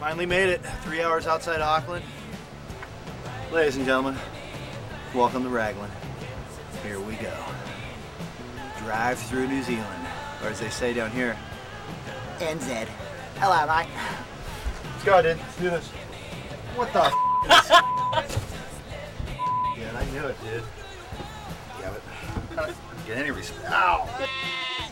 Finally made it. 3 hours outside Auckland. Ladies and gentlemen, welcome to Raglan. Here we go. Drive through New Zealand, or as they say down here, NZ. Hello, mate. Let's go, dude. Let's do this. What the Dude, I knew it, dude. Damn it. Get any respect. Ow!